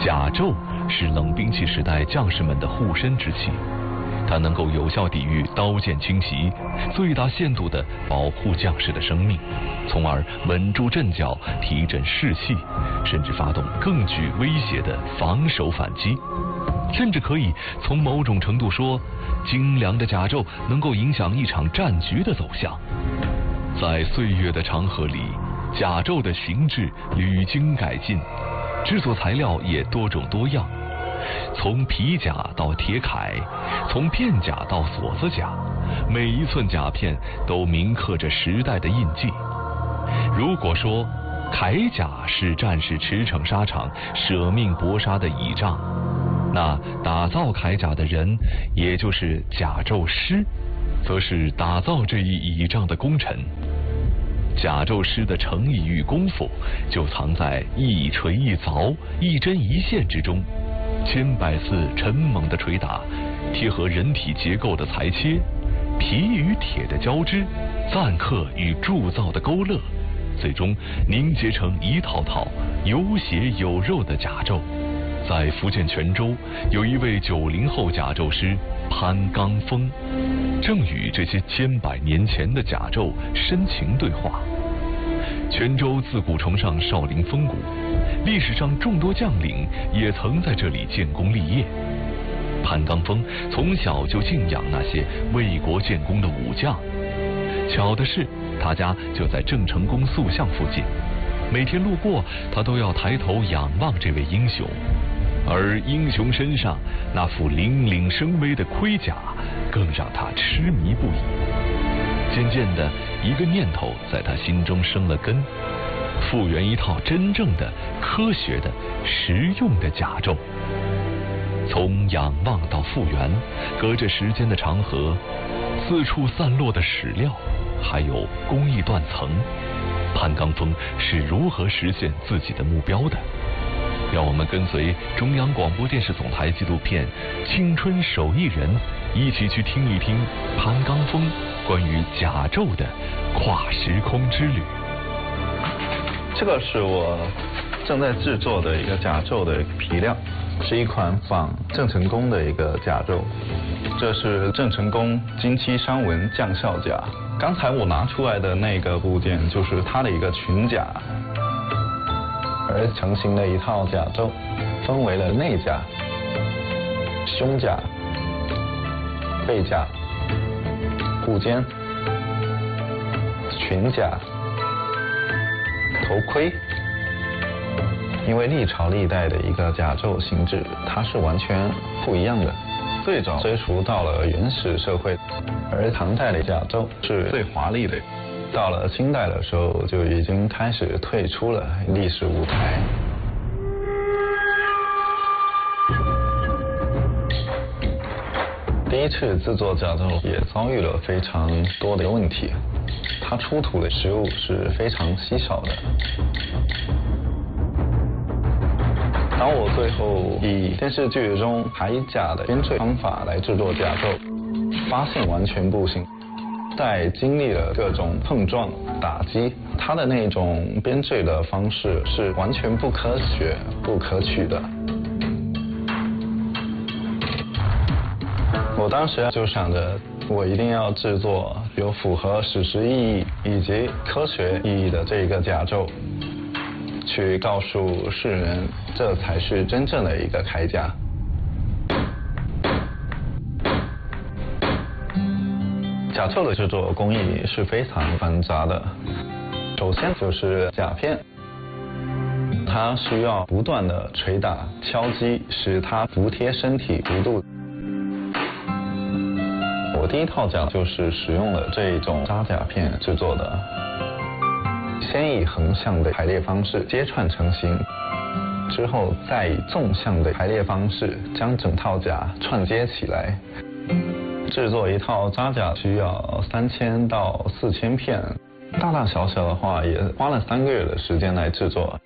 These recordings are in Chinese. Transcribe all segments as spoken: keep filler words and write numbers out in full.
甲胄是冷兵器时代将士们的护身之器，它能够有效抵御刀剑侵袭，最大限度地保护将士的生命，从而稳住阵脚，提振士气，甚至发动更具威胁的防守反击。甚至可以从某种程度说，精良的甲胄能够影响一场战局的走向。在岁月的长河里，甲胄的形制屡经改进，制作材料也多种多样，从皮甲到铁铠，从片甲到锁子甲，每一寸甲片都铭刻着时代的印记。如果说铠甲是战士驰骋沙场、舍命搏杀的倚仗，那打造铠甲的人，也就是甲胄师，则是打造这一倚仗的功臣。甲胄师的诚意与功夫，就藏在一锤一凿、一针一线之中。千百次沉猛的捶打，贴合人体结构的裁切，皮与铁的交织，錾刻与铸造的勾勒，最终凝结成一套套有血有肉的甲胄。在福建泉州，有一位九零后甲胄师潘刚峰，正与这些千百年前的甲胄深情对话。泉州自古崇尚少林风骨，历史上众多将领也曾在这里建功立业。潘刚峰从小就敬仰那些为国建功的武将，巧的是，他家就在郑成功塑像附近，每天路过，他都要抬头仰望这位英雄。而英雄身上那副凛凛生威的盔甲，更让他痴迷不已。渐渐的，一个念头在他心中生了根，复原一套真正的、科学的、实用的甲胄。从仰望到复原，隔着时间的长河，四处散落的史料，还有工艺断层，潘刚峰是如何实现自己的目标的？让我们跟随中央广播电视总台纪录片《青春手艺人》，一起去听一听潘刚峰关于甲胄的跨时空之旅。 这个是我正在制作的一个甲胄的皮料，是一款仿郑成功的一个甲胄。这是郑成功金漆山纹将校甲。刚才我拿出来的那个部件就是他的一个裙甲。而成型的一套甲胄分为了内甲、胸甲、背甲、护肩、裙甲、头盔。因为历朝历代的一个甲胄形制，它是完全不一样的。最早追溯到了原始社会，而唐代的甲胄是最华丽的。到了清代的时候，就已经开始退出了历史舞台。第一次制作甲胄也遭遇了非常多的问题，它出土的实物是非常稀少的。当我最后以电视剧中铠甲的编缀方法来制作甲胄，发现完全不行。在经历了各种碰撞打击，它的那种编缀的方式是完全不科学、不可取的。我当时就想着，我一定要制作有符合史实意义以及科学意义的这个甲胄，去告诉世人，这才是真正的一个铠甲。甲胄的制作工艺是非常繁杂的。首先就是甲片，它需要不断的捶打、敲击，使它服贴身体弧度。我第一套甲就是使用了这一种扎甲片制作的，先以横向的排列方式接串成型，之后再以纵向的排列方式将整套甲串接起来。制作一套扎甲需要三千到四千片，大大小小的话也花了三个月的时间来制作。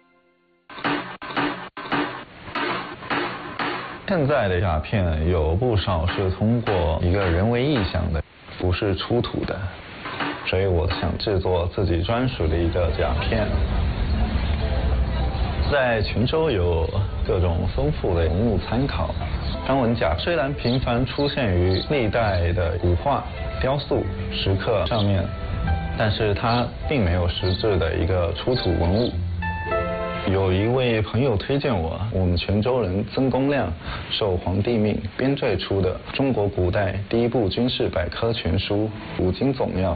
现在的甲片有不少是通过一个人为臆想的，不是出土的，所以我想制作自己专属的一个甲片。 在泉州有各种丰富的文物参考。张文甲虽然频繁出现于历代的古画、雕塑、石刻上面，但是它并没有实质的一个出土文物。有一位朋友推荐我，我们泉州人曾公亮受皇帝命编纂出的中国古代第一部军事百科全书《五经总要》。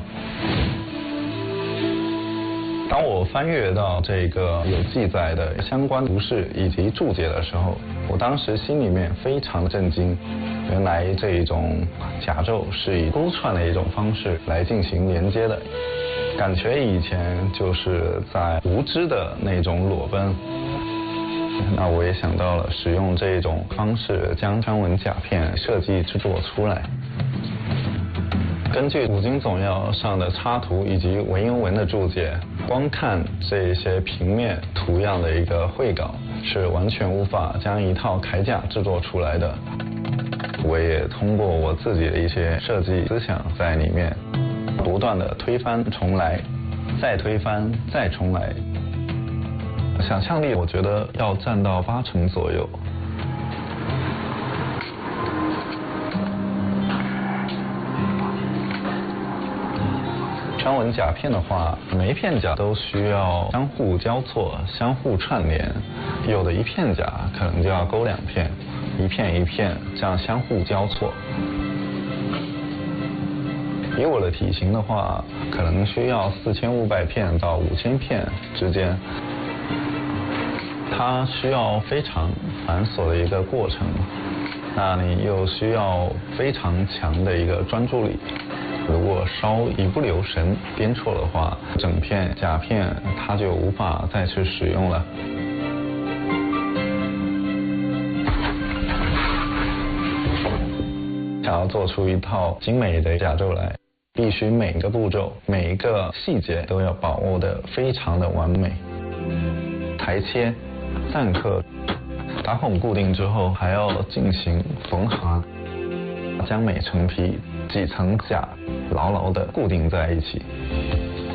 当我翻阅到这个有记载的相关图示以及注解的时候，我当时心里面非常震惊，原来这一种甲胄是以勾串的一种方式来进行连接的，感觉以前就是在无知的那种裸奔。那我也想到了使用这种方式将张文甲片设计制作出来。根据《五经总要》上的插图以及文言文的注解，光看这些平面图样的一个绘稿是完全无法将一套铠甲制作出来的。我也通过我自己的一些设计思想在里面不断的推翻重来，再推翻再重来，想象力我觉得要占到八成左右。张文甲片的话，每一片甲都需要相互交错、相互串联，有的一片甲可能就要勾两片，一片一片这样相互交错。以我的体型的话，可能需要四千五百片到五千片之间，它需要非常繁琐的一个过程，那你又需要非常强的一个专注力。如果稍一不留神编错的话，整片甲片它就无法再去使用了。想要做出一套精美的甲胄来，必须每个步骤、每一个细节都要把握得非常的完美。裁切、錾刻、打孔固定之后，还要进行缝合，将每层皮几层甲牢牢地固定在一起。